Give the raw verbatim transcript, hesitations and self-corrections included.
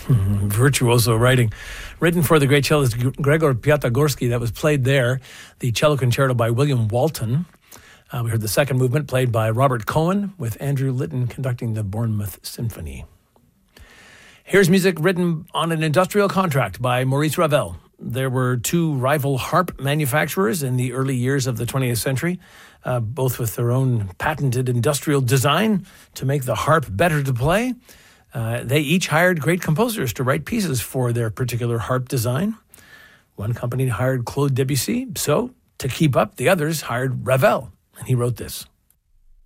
Virtuoso writing. Written for the great cellist Gregor Piatigorsky, that was played there. The cello concerto by William Walton. Uh, we heard the second movement played by Robert Cohen with Andrew Litton conducting the Bournemouth Symphony. Here's music written on an industrial contract by Maurice Ravel. There were two rival harp manufacturers in the early years of the twentieth century, uh, both with their own patented industrial design to make the harp better to play. Uh, they each hired great composers to write pieces for their particular harp design. One company hired Claude Debussy, so to keep up, the others hired Ravel, and he wrote this.